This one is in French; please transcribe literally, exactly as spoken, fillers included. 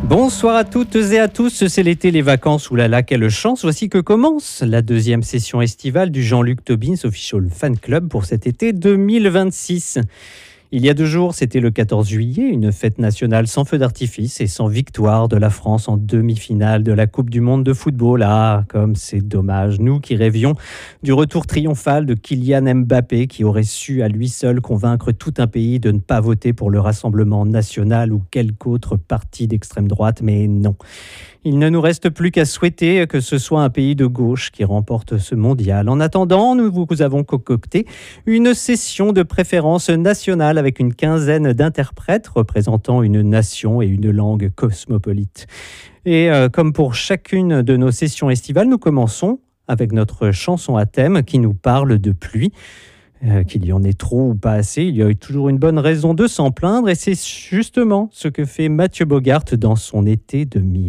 Bonsoir à toutes et à tous, c'est l'été, les vacances, oulala, quelle chance. Voici que commence la deuxième session estivale du Jean-Luc Tobin Official Fan Club pour cet été deux mille vingt-six. Il y a deux jours, c'était le quatorze juillet, une fête nationale sans feu d'artifice et sans victoire de la France en demi-finale de la Coupe du Monde de football. Ah, comme c'est dommage. Nous qui rêvions du retour triomphal de Kylian Mbappé, qui aurait su à lui seul convaincre tout un pays de ne pas voter pour le Rassemblement national ou quelque autre parti d'extrême droite, mais non. Il ne nous reste plus qu'à souhaiter que ce soit un pays de gauche qui remporte ce mondial. En attendant, nous vous avons concocté une session de préférence nationale avec une quinzaine d'interprètes représentant une nation et une langue cosmopolite. Et euh, comme pour chacune de nos sessions estivales, nous commençons avec notre chanson à thème qui nous parle de pluie. Euh, qu'il y en ait trop ou pas assez, il y a eu toujours une bonne raison de s'en plaindre et c'est justement ce que fait Mathieu Bogart dans son été de mille.